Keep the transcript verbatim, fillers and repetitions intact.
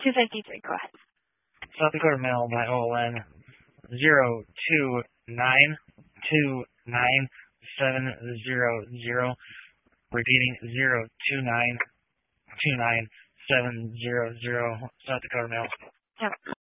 two fifty-three. Go ahead. South Dakota Mail by O L N zero two nine two nine seven zero zero. Repeating zero two nine two nine seven zero zero. South Dakota Mail. Yep.